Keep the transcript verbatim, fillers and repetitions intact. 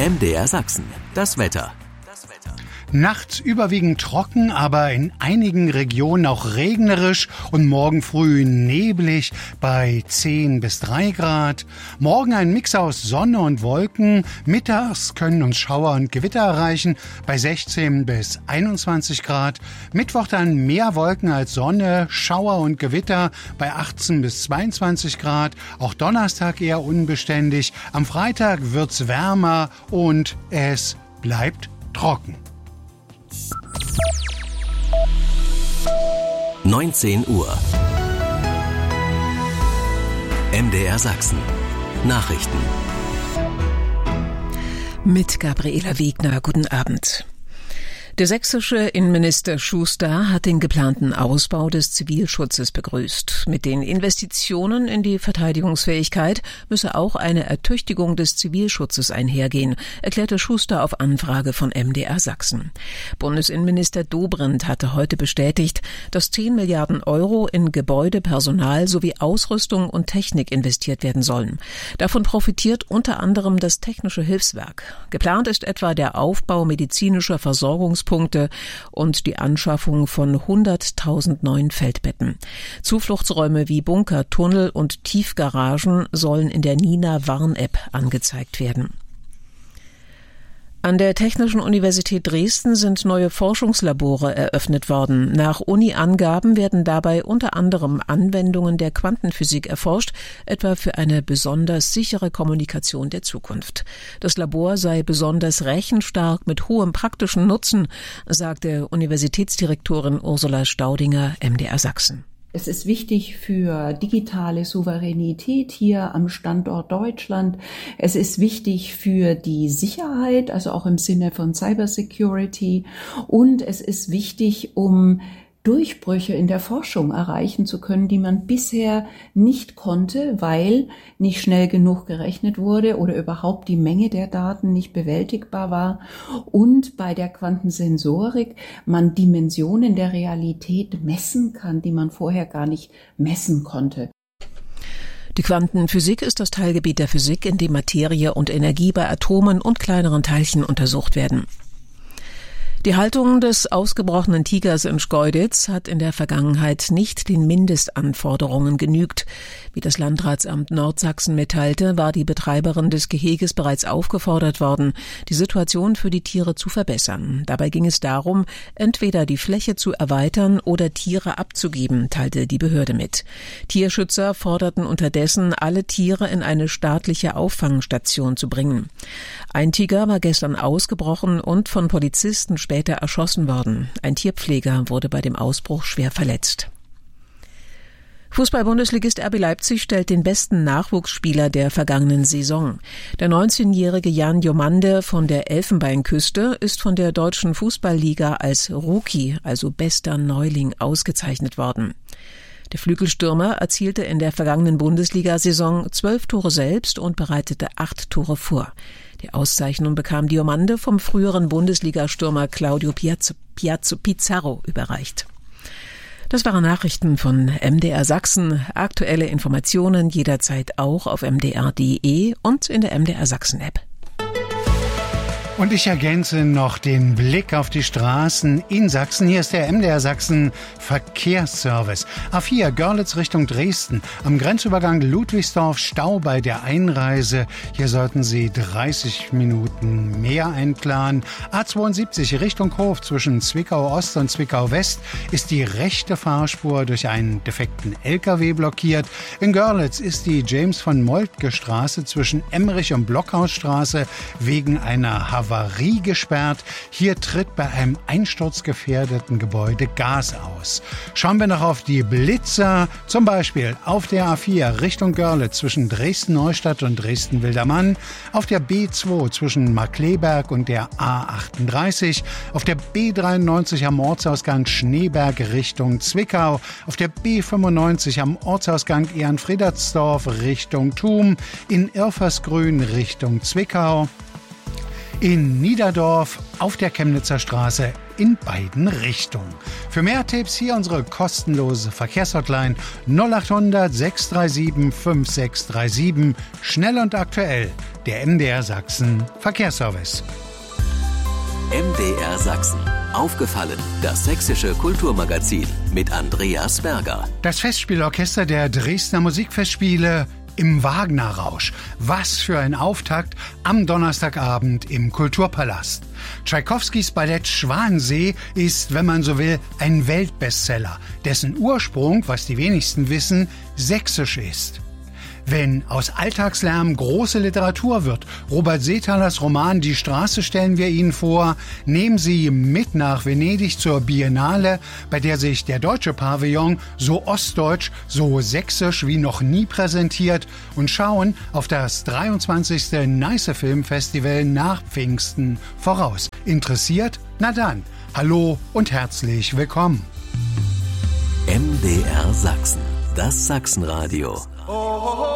M D R Sachsen, das Wetter. Nachts überwiegend trocken, aber in einigen Regionen auch regnerisch und morgen früh neblig bei zehn bis drei Grad. Morgen ein Mix aus Sonne und Wolken. Mittags können uns Schauer und Gewitter erreichen bei sechzehn bis einundzwanzig Grad. Mittwoch dann mehr Wolken als Sonne, Schauer und Gewitter bei achtzehn bis zweiundzwanzig Grad. Auch Donnerstag eher unbeständig. Am Freitag wird's wärmer und es bleibt trocken. neunzehn Uhr. M D R Sachsen. Nachrichten. Mit Gabriela Wegner. Guten Abend. Der sächsische Innenminister Schuster hat den geplanten Ausbau des Zivilschutzes begrüßt. Mit den Investitionen in die Verteidigungsfähigkeit müsse auch eine Ertüchtigung des Zivilschutzes einhergehen, erklärte Schuster auf Anfrage von M D R Sachsen. Bundesinnenminister Dobrindt hatte heute bestätigt, dass zehn Milliarden Euro in Gebäude, Personal sowie Ausrüstung und Technik investiert werden sollen. Davon profitiert unter anderem das Technische Hilfswerk. Geplant ist etwa der Aufbau medizinischer Versorgungs Punkte und die Anschaffung von hunderttausend neuen Feldbetten. Zufluchtsräume wie Bunker, Tunnel und Tiefgaragen sollen in der Nina-Warn-App angezeigt werden. An der Technischen Universität Dresden sind neue Forschungslabore eröffnet worden. Nach Uni-Angaben werden dabei unter anderem Anwendungen der Quantenphysik erforscht, etwa für eine besonders sichere Kommunikation der Zukunft. Das Labor sei besonders rechenstark mit hohem praktischen Nutzen, sagte Universitätsdirektorin Ursula Staudinger, M D R Sachsen. Es ist wichtig für digitale Souveränität hier am Standort Deutschland. Es ist wichtig für die Sicherheit, also auch im Sinne von Cybersecurity. Und es ist wichtig, um Durchbrüche in der Forschung erreichen zu können, die man bisher nicht konnte, weil nicht schnell genug gerechnet wurde oder überhaupt die Menge der Daten nicht bewältigbar war und bei der Quantensensorik man Dimensionen der Realität messen kann, die man vorher gar nicht messen konnte. Die Quantenphysik ist das Teilgebiet der Physik, in dem Materie und Energie bei Atomen und kleineren Teilchen untersucht werden. Die Haltung des ausgebrochenen Tigers in Schkeuditz hat in der Vergangenheit nicht den Mindestanforderungen genügt. Wie das Landratsamt Nordsachsen mitteilte, war die Betreiberin des Geheges bereits aufgefordert worden, die Situation für die Tiere zu verbessern. Dabei ging es darum, entweder die Fläche zu erweitern oder Tiere abzugeben, teilte die Behörde mit. Tierschützer forderten unterdessen, alle Tiere in eine staatliche Auffangstation zu bringen. Ein Tiger war gestern ausgebrochen und von Polizisten später erschossen worden. Ein Tierpfleger wurde bei dem Ausbruch schwer verletzt. Fußball-Bundesligist R B Leipzig stellt den besten Nachwuchsspieler der vergangenen Saison. Der neunzehnjährige Jan Jomande von der Elfenbeinküste ist von der Deutschen Fußballliga als Rookie, also bester Neuling, ausgezeichnet worden. Der Flügelstürmer erzielte in der vergangenen Bundesliga-Saison zwölf Tore selbst und bereitete acht Tore vor. Die Auszeichnung bekam Diomande vom früheren Bundesliga-Stürmer Claudio Piazzo, Piazzo Pizarro überreicht. Das waren Nachrichten von M D R Sachsen. Aktuelle Informationen jederzeit auch auf m d r punkt d e und in der M D R Sachsen-App. Und ich ergänze noch den Blick auf die Straßen in Sachsen. Hier ist der M D R Sachsen Verkehrsservice. A vier Görlitz Richtung Dresden. Am Grenzübergang Ludwigsdorf Stau bei der Einreise. Hier sollten Sie dreißig Minuten mehr einplanen. A zweiundsiebzig Richtung Hof zwischen Zwickau Ost und Zwickau West ist die rechte Fahrspur durch einen defekten L K W blockiert. In Görlitz ist die James von Moltke Straße zwischen Emmerich und Blockhausstraße wegen einer Havarie gesperrt. Hier tritt bei einem einsturzgefährdeten Gebäude Gas aus. Schauen wir noch auf die Blitzer, zum Beispiel auf der A vier Richtung Görlitz zwischen Dresden-Neustadt und Dresden-Wildermann, auf der B zwei zwischen Markkleeberg und der A achtunddreißig, auf der B dreiundneunzig am Ortsausgang Schneeberg Richtung Zwickau, auf der B fünfundneunzig am Ortsausgang Ehrenfriedersdorf Richtung Thum, in Irfersgrün Richtung Zwickau, in Niederdorf auf der Chemnitzer Straße in beiden Richtungen. Für mehr Tipps hier unsere kostenlose Verkehrshotline null acht hundert sechs drei sieben fünf sechs drei sieben. Schnell und aktuell, der M D R Sachsen Verkehrsservice. M D R Sachsen. Aufgefallen, das sächsische Kulturmagazin mit Andreas Berger. Das Festspielorchester der Dresdner Musikfestspiele im Wagner-Rausch. Was für ein Auftakt am Donnerstagabend im Kulturpalast. Tschaikowskis Ballett Schwansee ist, wenn man so will, ein Weltbestseller, dessen Ursprung, was die wenigsten wissen, sächsisch ist. Wenn aus Alltagslärm große Literatur wird, Robert Seethalers Roman Die Straße stellen wir Ihnen vor, nehmen Sie mit nach Venedig zur Biennale, bei der sich der deutsche Pavillon so ostdeutsch, so sächsisch wie noch nie präsentiert, und schauen auf das dreiundzwanzigste Neiße Filmfestival nach Pfingsten voraus. Interessiert? Na dann, hallo und herzlich willkommen. M D R Sachsen, das Sachsenradio.